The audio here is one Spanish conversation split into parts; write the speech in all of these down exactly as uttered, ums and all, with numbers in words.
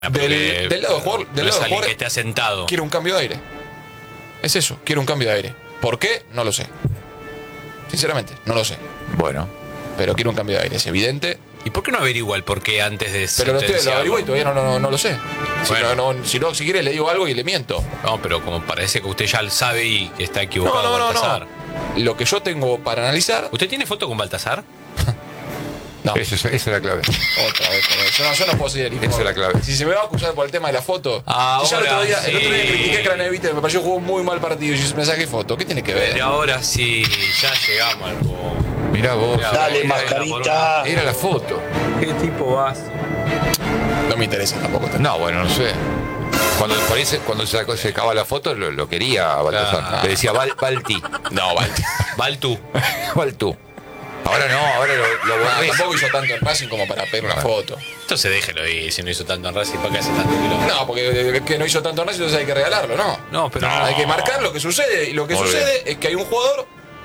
Del, del lado del jugador, del no lado es del alguien jugador que esté asentado. quiere un cambio de aire. Es eso, quiere un cambio de aire. ¿Por qué? No lo sé. Sinceramente, no lo sé. Bueno. Pero quiere un cambio de aire, es evidente. ¿Y por qué no averigua el por qué antes de Pero lo, estoy, lo sentenciarlo? averiguo y todavía no, no, no, no lo sé. Si, Bueno. no, no, si no, si quiere le digo algo y le miento. No, pero como parece que usted ya lo sabe y que está No, equivocado, no, no, Baltasar. no. Lo que yo tengo para analizar. ¿Usted tiene foto con Baltasar? No. Eso, esa es la clave. Otra vez, otra vez. Yo no, yo no puedo seguir el Esa es la clave. Si se me va a acusar por el tema de la foto. Ahora si ya el otro día, el otro día sí. critiqué a Craneviter, me pareció que jugó un muy mal partido y yo me saqué foto. ¿Qué tiene que ver? Pero ahora sí, ya llegamos al gol. Mirá vos. Mirá, Dale, mirá, mascarita. Era la foto. ¿Qué tipo vas? No me interesa tampoco. No, bueno, no sé. Cuando, por ahí se, cuando se sacó- se sacaba la foto, lo, lo quería a Baltasar. Claro. Le decía Val, Balti. No, vale. Baltu. Baltú. Ahora no, ahora lo, lo No, borré. tampoco hizo tanto en Racing como para pedir una foto. Entonces déjelo ir, si no hizo tanto en Racing, ¿para qué hace tanto kilómetro? No, porque es que no hizo tanto en Racing, entonces hay que regalarlo, ¿no? No, pero no. Hay que marcar lo que sucede. Y lo que Muy sucede es que hay un jugador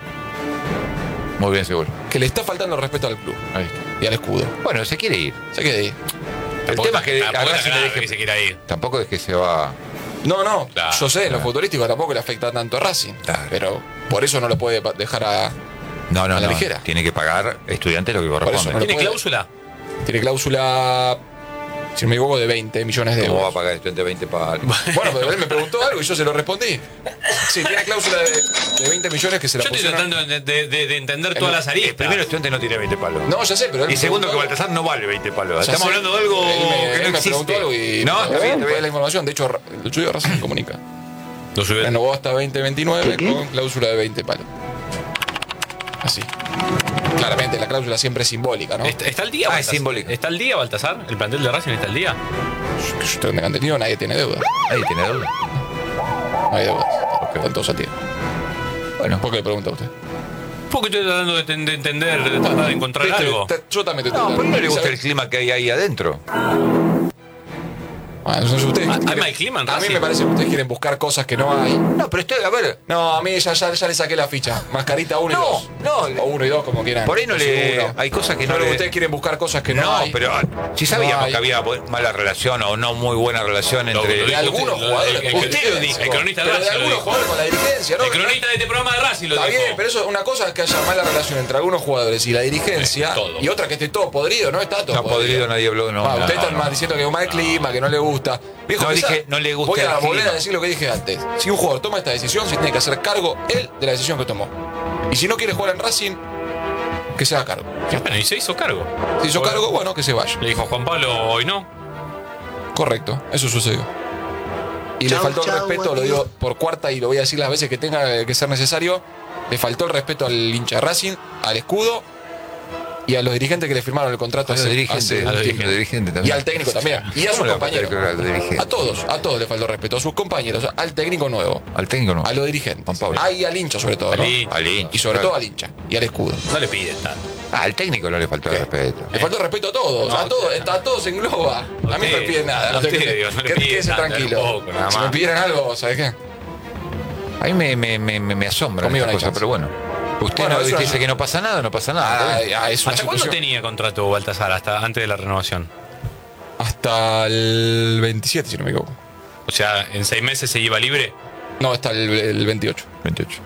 Muy bien, seguro. que le está faltando respeto al club Ahí está. y al escudo. Bueno, se quiere ir. Se quiere ir. El tema es que a Tampoco Racing está le claro deje- que se quiera ir. tampoco es que se va. No, no, Claro, yo sé, en lo futbolístico tampoco le afecta tanto a Racing. Claro. Pero por eso no lo puede pa- dejar a. No, no, A la no. ligera. Tiene que pagar estudiantes lo que eso corresponde. no lo ¿Tiene puede. cláusula? Tiene cláusula, si no me equivoco, de veinte millones de ¿Cómo va a euros. pagar estudiante veinte para.? Bueno, pero él me preguntó algo y yo se lo respondí. Sí, tiene cláusula de, de veinte millones que se la Yo estoy pusieron. tratando de, de- de- de entender todas El- las aristas. Primero, estudiante no tiene veinte palos. No, ya sé, pero él Y me segundo, que preguntó algo. Baltasar no vale veinte palos. Ya Estamos sé. hablando de algo Él me, que él no me existe. preguntó algo y No, está bien, está fue la bien. información. De hecho, el estudio de Racing comunica. Lo subió. Renovó hasta veinte veintinueve ¿Qué, qué? con cláusula de veinte palos. Así. Claramente, la cláusula siempre es simbólica, ¿no? ¿Está, está al día, Ah, es Baltasar? simbólico. ¿Está al día, Baltasar? ¿El plantel de Racing está al día? Yo tengo entendido, nadie tiene deuda. Nadie tiene deuda. No hay deudas. Ok. Están todos a tiempo. Bueno, ¿Por qué le pregunta a usted? Porque estoy tratando de, ten- de entender, de tratar de encontrar Este- algo. te- Yo también te estoy no, pero no le tratando. gusta ¿Sabe? el clima que hay ahí adentro. Bueno, entonces ustedes Ah, quieren- ¿hay mal clima en A mí Racing? me parece que ustedes quieren buscar cosas que no hay. No, pero estoy, a ver. No, a mí ya, ya, ya le saqué la ficha. Mascarita uno y No, dos. no. O uno y dos, como quieran. Por ahí no O le. uno. Hay cosas que no Pero le. ustedes quieren buscar cosas que no, No, hay. pero ah, si sabíamos No hay. que había bu- mala relación o no muy buena relación Lo- entre. lo De dijo algunos usted, lo- jugadores. el- el- con la usted lo dijo, dirigencia. el cronista de Pero de Racing lo algunos dijo. jugadores con la dirigencia, ¿no? El cronista de este programa de Racing lo Está dijo. bien, pero eso, una cosa es que haya mala relación entre algunos jugadores y la dirigencia, Eh, todo. y otra que esté todo podrido, ¿no? Está todo No, podrido nadie habló, no. Ah, no, ustedes no, están no. más diciendo que es un mal clima, que no le gusta. Viejo, No pensá- dije, no le gusta Voy a el volver clima. a decir lo que dije antes. Si un jugador toma esta decisión, se tiene que hacer cargo él de la decisión que tomó. Y si no quiere jugar en Racing, que se haga cargo. Bueno, y se hizo cargo. Si hizo Bueno, cargo, bueno, que se vaya. Le dijo a Juan Pablo, hoy no. Correcto, eso sucedió. Y Chau, le faltó el chau, respeto, buen lo día. digo por cuarta y lo voy a decir las veces que tenga que ser necesario. Le faltó el respeto al hincha de Racing, al escudo y a los dirigentes que le firmaron el contrato A los hace- dirigentes, hace un a los tiempo. dirigentes Y también. al técnico también. Y a sus ¿Cómo le va a compañeros. faltar el dirigente? A todos, a todos le faltó respeto. A sus compañeros, al técnico nuevo, Al técnico no. a los dirigentes. Juan Pablo. Ah, y al hincha sobre todo, Al ¿no? hincha. Al hincha, Y sobre claro. todo al hincha y al escudo. No le piden tanto. Ah, al técnico no le faltó el ¿Qué? respeto. Le faltó respeto a todos, No, a todos, usted- a todos se engloba. A mí no me usted- piden nada. a usted, Usted- digo, no le qué- piden quédese tanto, tranquilo. un poco, nada Si me más. pidieran algo, ¿sabes qué? A mí me, me, me, me me asombra Conmigo esta no hay cosa, chance. pero bueno. Usted Bueno, no es una- dice que no pasa nada, no pasa nada. está Ah, bien. ah, es una ¿Hasta cuándo situación- tenía contrato Baltasar? ¿Hasta antes de la renovación? Hasta el veintisiete, si no me equivoco. O sea, ¿en seis meses se iba libre? No, hasta el, el veintiocho. veintiocho.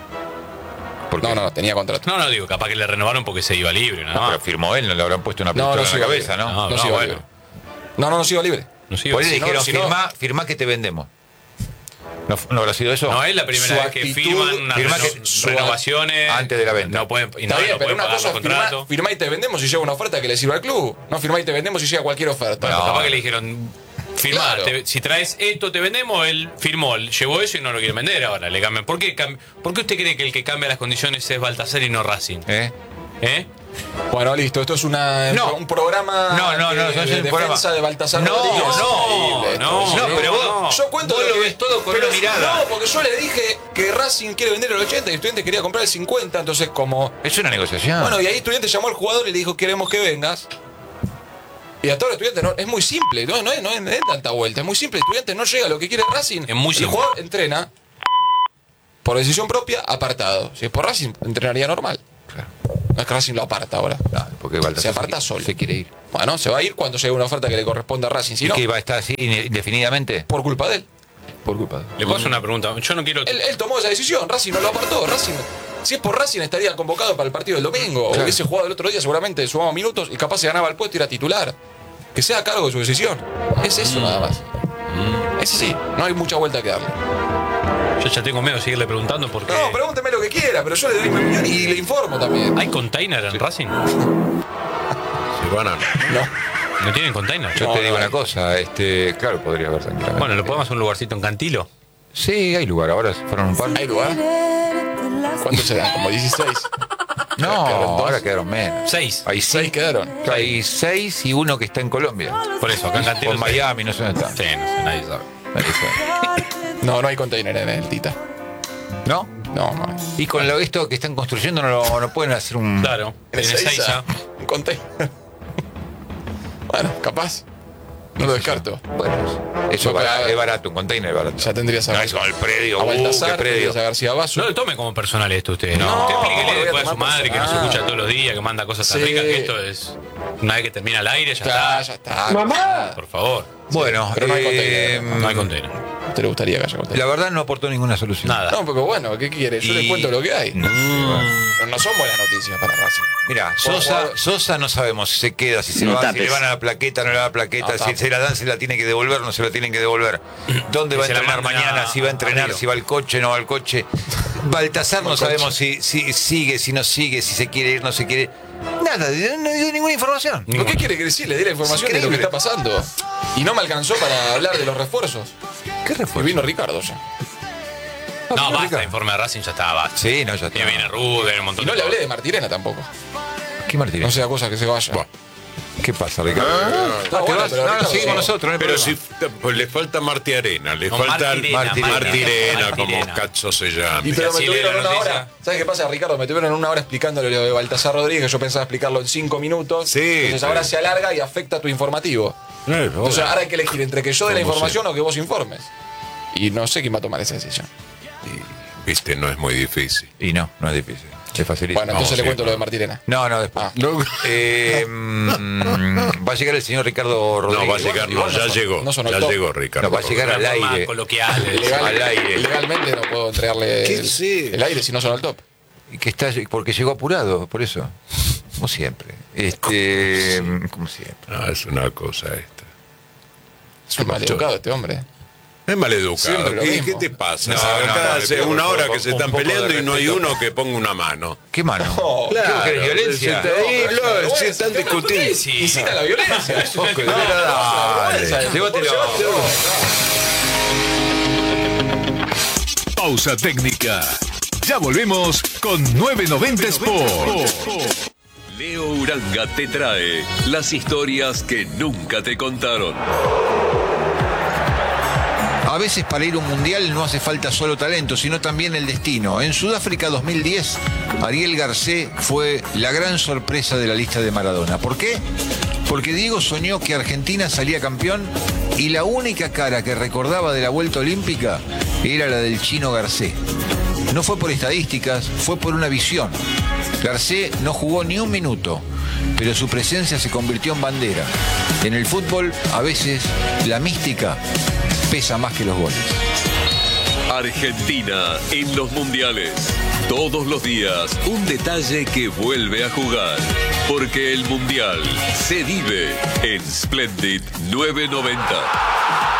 ¿Por qué? No, no, no, tenía contrato. No, no, digo, capaz que le renovaron porque se iba libre, nada No, más. pero firmó él, no le habrán puesto una No, pistola no en se la iba cabeza, libre. ¿no? No, No, no, se iba bueno. libre. No, no, no se iba libre. No se iba Por ahí le Si no, dijeron, si no- firmá, firmá que te vendemos. ¿No, no habrá sido eso? No es la primera Su vez que actitud- firman unas firma reno- que- su- renovaciones. antes de la venta. No pueden, y Está no, bien, no pero pueden una pagar cosa los es firmá, contratos. firmá y te vendemos y llega una oferta que le sirva al club. No, firmá y te vendemos y llega cualquier oferta. Bueno, No. capaz que le dijeron, firmá, Claro. te- si traes esto te vendemos, él firmó, él llevó eso y no lo quiere vender ahora, le cambian. ¿Por qué, cam- ¿Por qué usted cree que el que cambia las condiciones es Baltasar y no Racing? ¿Eh? ¿Eh? Bueno, listo, esto es una, No. un programa No, no, no, de, no es de un defensa programa. de Baltasar No, Rodríguez. no, Increíble esto, no, sí. no, pero vos- no. Yo cuento Vos lo lo que- ves todo con pero una mirada. No, porque yo le dije que Racing quiere vender el ochenta y Estudiantes quería comprar el cincuenta, entonces como... Es una negociación. Bueno, y ahí Estudiantes llamó al jugador y le dijo, queremos que vengas. Y a todos los estudiantes no, es muy simple, no, no, es, no es- no es tanta vuelta, es muy simple. Estudiantes no llega a lo que quiere Racing. Es muy El simple. jugador entrena por decisión propia, apartado. Si es por Racing, entrenaría normal. Claro. No es que Racing lo aparta ahora. No, porque Baltasar Se aparta se, solo. se quiere ir. Bueno, Bueno, se va a ir cuando llegue una oferta que le corresponda a Racing. Si ¿Y no, que va a estar así indefinidamente? por culpa de él. Por culpa de él. Le puedo hacer una pregunta. Yo no quiero. Él, él tomó esa decisión, Racing no lo apartó. Racing, si es por Racing, estaría convocado para el partido del domingo. Claro. O hubiese jugado el otro día, seguramente sumaba minutos y capaz se ganaba el puesto y era titular. Que sea a cargo de su decisión. Es eso nada más. Es así, no hay mucha vuelta que darle. Yo ya tengo miedo de seguirle preguntando porque. No, pregúnteme lo que quiera, pero yo le doy mi opinión y le informo también. ¿Hay container en Racing? Silvana. No. ¿No tienen container? Yo No, te digo no. una cosa, este, claro, podría haber tranquilamente. Bueno, ¿lo podemos hacer un lugarcito en Cantilo? Sí, hay lugar, ahora fueron un par. ¿Hay lugar? ¿Cuántos serán? Como dieciséis. No, quedaron dos. ahora quedaron menos. Seis. Hay Seis seis, quedaron. hay seis y uno que está en Colombia. Por eso, acá en O Cantilo. en Miami, no sé dónde está. Sí, no sé, nadie sabe. Nadie sabe. No, no hay container en el Tita. ¿No? No, no. Y con lo esto que están construyendo no, lo- no pueden hacer un... Claro, En tiene seis ya. un container. Bueno, capaz. No lo descarto. Bueno, eso es Porque, barato, a ver, es barato, un container es barato. Ya tendrías a, No, es como el predio, a uh, Baltasar, qué predio. tendrías a García Basso. No lo tome como personal esto usted. No, No, usted no lo explíquele voy a después a su tomar madre que nos personal. escucha todos los días, que manda cosas tan Sí. ricas, que esto es. Una vez que termina el aire, ya Ya, está. ya está. ¡Mamá! Por favor. Bueno, pero no hay eh, container, No hay container. ¿Te le gustaría que haya container? la verdad no aportó ninguna solución. Nada. No, porque bueno, ¿qué quiere? Yo Y- le cuento lo que hay. No, bueno. No, no son buenas noticias para Racing. Mira, Por Sosa, favor. Sosa no sabemos si se queda, si se No va, si tapes. le van a la plaqueta, no le van a la plaqueta, No si tapes. se la dan, se la tiene que devolver, no se la tienen que devolver. ¿Dónde Que va a se la entrenar manden mañana? a- Si va a entrenar, a Río. si va al coche, no va al coche. Baltasar no Al coche. sabemos si, si sigue, si no sigue, si se quiere ir, no se quiere. Nada, no dio ninguna información. ¿Lo que quiere que decir? Le di la información de lo que increíble. está pasando. Y no me alcanzó para hablar de los refuerzos. ¿Qué Y refuerzo? vino Ricardo ya. No, basta, informe de Racing ya está, basta. Sí, no, ya está. Ya viene Ruder, un montón Y no de le hablé de cosas. Martirena tampoco. ¿Qué Martínez? No sea cosa que se vaya. ¿Qué pasa, Ricardo? Está ¿Te bueno, vas? pero No, no, Ricardo seguimos sí. nosotros, no hay Pero problema. si pues, le falta Marti Arena, le No, falta Martirena, Martirena. Martirena, Martirena. como Cazzo se llama. Y pero me así lee tuvieron la una noticia. hora. ¿Sabes qué pasa, Ricardo? Me tuvieron una hora explicándole lo de Baltasar Rodríguez. Yo pensaba explicarlo en cinco minutos. Sí, Entonces sí. ahora se alarga y afecta a tu informativo. Eh, Entonces ahora hay que elegir entre que yo dé la ¿Cómo información o que vos informes. Y no sé quién va a tomar esa decisión. y, Viste, no es muy difícil. Y no, no es difícil. Es facilísimo. Bueno, entonces No, le sí, cuento no. lo de Martirena. No, no, después. Ah. No, Eh, mm, va a llegar el señor Ricardo Rodríguez. no, va a llegar, no, igual no ya son- llegó. no sonó ya el top. llegó Ricardo. No, va a llegar al Una forma aire. coloquial. Legal- al aire. Legalmente no puedo entregarle ¿Qué el, sé? el aire si no son al top. Y que está, porque llegó apurado, por eso. Como siempre. Este, como siempre. Ah, es una cosa esta. Es un maleducado este hombre. Es maleducado. Siempre lo ¿Qué, mismo. ¿Qué te pasa? No, Acá no, no, hace pero una por hora favor, que se un están poco de peleando y no hay respeto. uno que ponga una mano. ¿Qué mano? No, ¿Qué querés, violencia? Se está ahí, No, pero lo- es una se están vergüenza. discutiendo. Sí. Incita a la violencia. Poco de No, dale. no, no, Llévatelo. Pausa técnica. Ya volvemos con nueve noventa Sport. Leo Uranga te trae las historias que nunca te contaron. A veces para ir a un mundial no hace falta solo talento, sino también el destino. En Sudáfrica dos mil diez, Ariel Garcés fue la gran sorpresa de la lista de Maradona. ¿Por qué? Porque Diego soñó que Argentina salía campeón y la única cara que recordaba de la vuelta olímpica era la del chino Garcés. No fue por estadísticas, fue por una visión. Garcés no jugó ni un minuto, pero su presencia se convirtió en bandera. En el fútbol, a veces, la mística pesa más que los goles. Argentina en los mundiales. Todos los días un detalle que vuelve a jugar. Porque el mundial se vive en Splendid nueve noventa.